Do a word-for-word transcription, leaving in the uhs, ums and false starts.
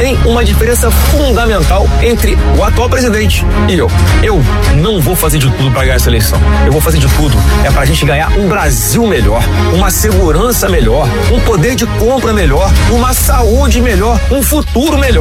Tem uma diferença fundamental entre o atual presidente e eu. Eu não vou fazer de tudo para ganhar essa eleição. Eu vou fazer de tudo é para a gente ganhar um Brasil melhor, uma segurança melhor, um poder de compra melhor, uma saúde melhor, um futuro melhor.